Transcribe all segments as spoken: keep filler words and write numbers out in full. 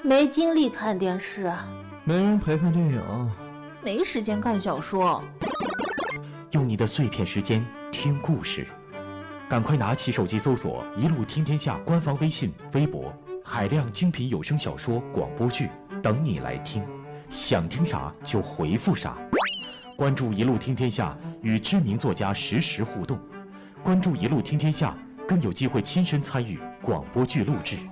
没精力看电视， 没人陪看电影， 没时间看小说。 用你的碎片时间听故事，赶快拿起手机搜索“一路听天下”官方微信、微博，海量精品有声小说、广播剧等你来听。想听啥就回复啥。关注“一路听天下”，与知名作家实时互动。关注“一路听天下”，更有机会亲身参与广播剧录制。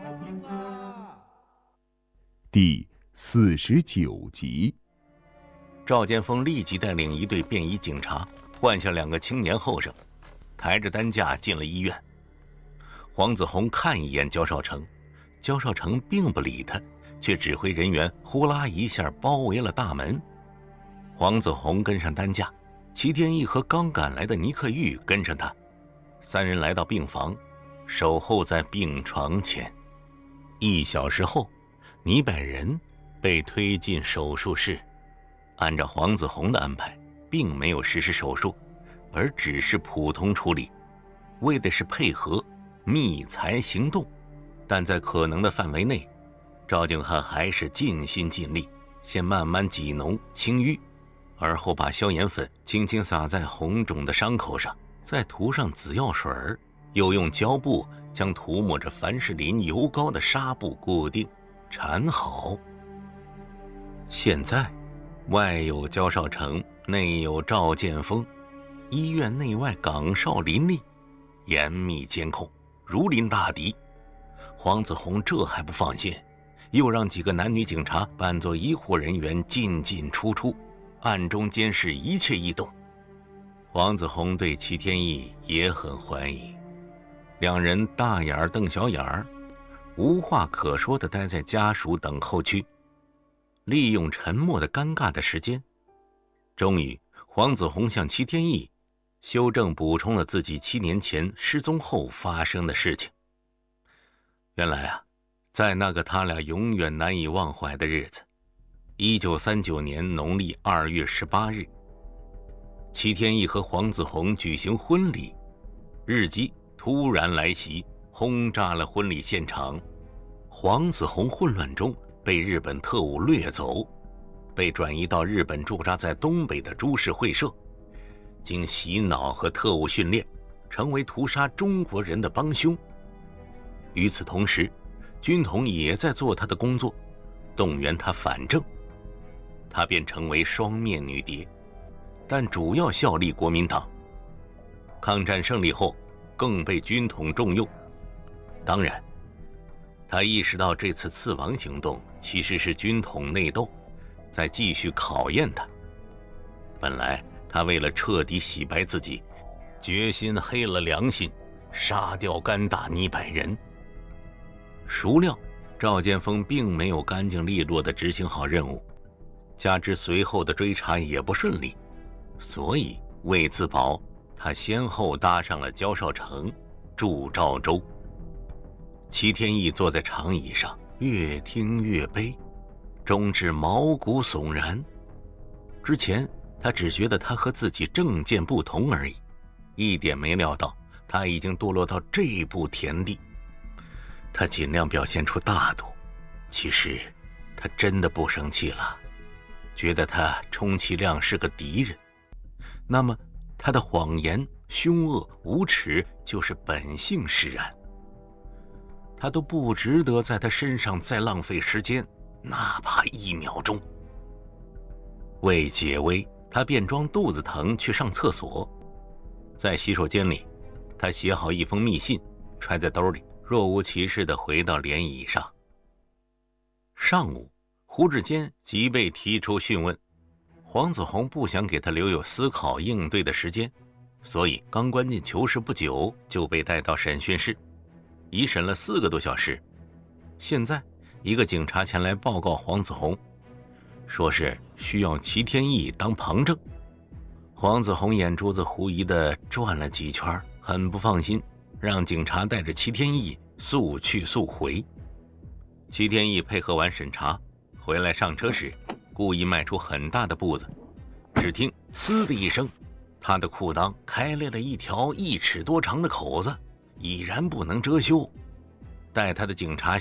第四十九集， 赵建峰立即带领一队便衣警察换下两个青年后生，抬着担架进了医院。黄子红看一眼焦少成，焦少成并不理他，却指挥人员呼啦一下包围了大门。黄子红跟上担架，齐天意和刚赶来的尼克玉跟上他，三人来到病房，守候在病床前。一小时后，倪百人被推进手术室。按照黄子红的安排，并没有实施手术，而只是普通处理，为的是配合密财行动。但在可能的范围内，赵景汉还是尽心尽力，先慢慢挤脓清淤，而后把消炎粉轻轻撒在红肿的伤口上，再涂上紫药水，又用胶布将涂抹着凡士林油膏的纱布固定缠好。现在外有焦少成，内有赵建峰，医院内外岗哨林立，严密监控，如临大敌。黄子红这还不放心，又让几个男女警察扮作医护人员进进出出，暗中监视一切异动。黄子红对齐天意也很怀疑，两人大眼瞪小眼儿，无话可说地待在家属等候区，利用沉默的尴尬的时间。终于，黄子红向齐天意修正补充了自己七年前失踪后发生的事情。原来啊，在那个他俩永远难以忘怀的日子，一九三九年农历二月十八日，齐天意和黄子红举行婚礼，日机突然来袭，轰炸了婚礼现场。黄子红混乱中被日本特务掠走，被转移到日本驻扎在东北的株式会社，经洗脑和特务训练，成为屠杀中国人的帮凶。与此同时，军统也在做他的工作，动员他反正，他便成为双面女谍，但主要效力国民党。抗战胜利后，更被军统重用。当然，他意识到这次刺王行动其实是军统内斗，在继续考验他。本来他为了彻底洗白自己，决心黑了良心，杀掉甘打倪百人。孰料赵建峰并没有干净利落地执行好任务，加之随后的追查也不顺利，所以为自保，他先后搭上了焦少成、祝兆洲。齐天意坐在长椅上，越听越悲，终至毛骨悚然。之前他只觉得他和自己政见不同而已，一点没料到他已经堕落到这步田地。他尽量表现出大度，其实他真的不生气了，觉得他充其量是个敌人，那么他的谎言凶恶无耻就是本性使然，他都不值得在他身上再浪费时间，哪怕一秒钟。为解围，他便装肚子疼去上厕所。在洗手间里，他写好一封密信，揣在兜里，若无其事地回到连椅上。上午，胡志坚即被提出讯问，黄子红不想给他留有思考应对的时间，所以刚关进囚室不久就被带到审讯室，一审了四个多小时。现在一个警察前来报告黄子红，说是需要齐天意当旁证。黄子红眼珠子狐疑地转了几圈，很不放心，让警察带着齐天意速去速回。齐天意配合完审查，回来上车时故意迈出很大的步子，只听嘶的一声，他的裤裆开裂了一条一尺多长的口子，已然不能遮羞。带他的警察